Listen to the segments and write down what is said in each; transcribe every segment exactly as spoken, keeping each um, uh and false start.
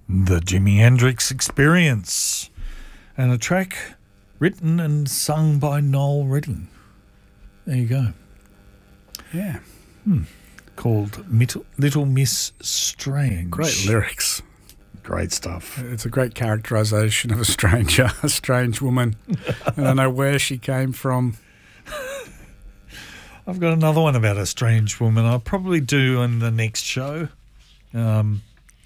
The Jimi Hendrix Experience, and a track written and sung by Noel Redding. There you go. Yeah. Hmm. Called Little Miss Strange. Great lyrics. Great stuff. It's a great characterisation of a stranger, a strange woman. I don't know where she came from. I've got another one about a strange woman. I'll probably do in the next show. Um,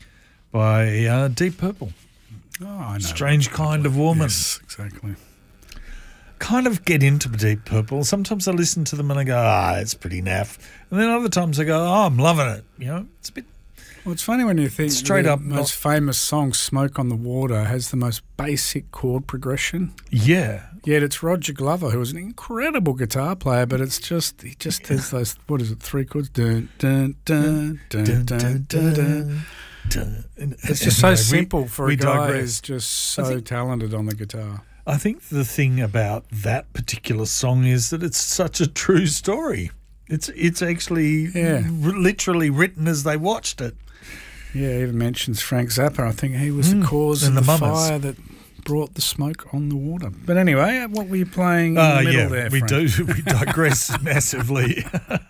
by uh, Deep Purple. Oh, I know. Strange Kind of Woman. Yes, exactly. Kind of get into Deep Purple. Sometimes I listen to them and I go, ah, it's pretty naff. And then other times I go, oh, I'm loving it. You know, it's a bit... Well, it's funny when you think straight the up most not, famous song, Smoke on the Water, has the most basic chord progression. Yeah. Yet it's Roger Glover, who was an incredible guitar player, but it's just, he just has those, what is it, three chords? Dun, dun, dun, dun, dun, dun, dun, dun. It's just so anyway, simple we, for we a guy digress. who's just so think, talented on the guitar. I think the thing about that particular song is that it's such a true story. It's it's actually yeah. r- literally written as they watched it. Yeah, it even mentions Frank Zappa. I think he was mm, the cause of the, the fire that brought the smoke on the water. But anyway, what were you playing in uh, the middle yeah, there, we Frank? do. We digress massively.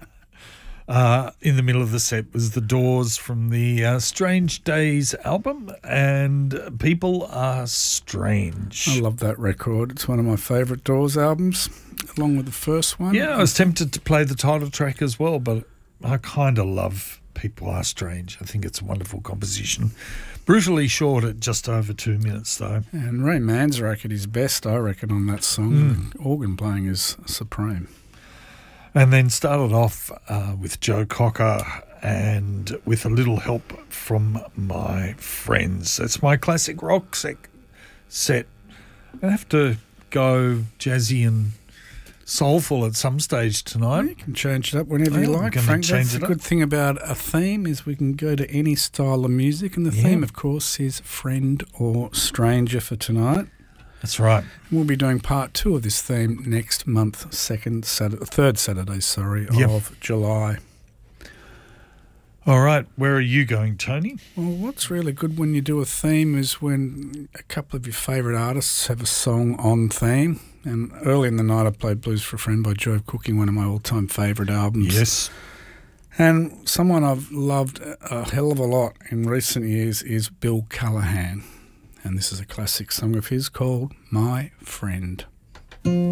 Uh, in the middle of the set was The Doors from the uh, Strange Days album, and People Are Strange. I love that record. It's one of my favourite Doors albums, along with the first one. Yeah, I was tempted to play the title track as well, but I kind of love People Are Strange. I think it's a wonderful composition. Brutally short at just over two minutes, though. And Ray Manzarek at his best, I reckon, on that song. Mm. The organ playing is supreme. And then started off uh, with Joe Cocker and with a little help from my friends. It's my classic rock sec- set. I have to go jazzy and soulful at some stage tonight. Well, you can change it up whenever you I'm like, gonna Frank. change That's it the up. good thing about a theme is we can go to any style of music, and the Yeah. theme, of course, is friend or stranger for tonight. That's right. We'll be doing part two of this theme next month, second Saturday, third Saturday, sorry, Yep. of July. All right, where are you going, Tony? Well, what's really good when you do a theme is when a couple of your favourite artists have a song on theme. And early in the night I played Blues for a Friend by Joe Cooking, one of my all-time favourite albums. Yes. And someone I've loved a hell of a lot in recent years is Bill Callahan. And this is a classic song of his called My Friend.